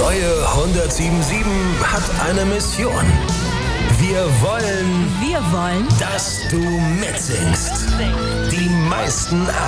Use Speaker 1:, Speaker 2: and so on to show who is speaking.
Speaker 1: neue 107.7 hat eine Mission. Wir wollen,
Speaker 2: dass
Speaker 1: du mitsingst. Die meisten